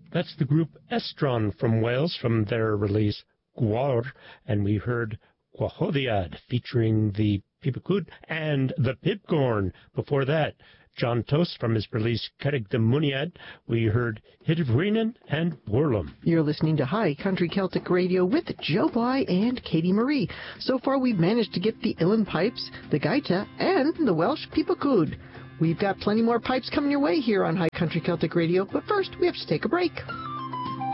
That's the group Estron from Wales from their release Gwawr, and we heard Gwahoddiad featuring the Pibacud and the Pibgorn. Before that, John Tost from his release Cerrig de Muniad, we heard Hidivrinan and Borlum. You're listening to High Country Celtic Radio with Joe Bly and Katie Marie. So far we've managed to get the Uilleann Pipes, the Gaita, and the Welsh Pibacud. We've got plenty more pipes coming your way here on High Country Celtic Radio, but first we have to take a break.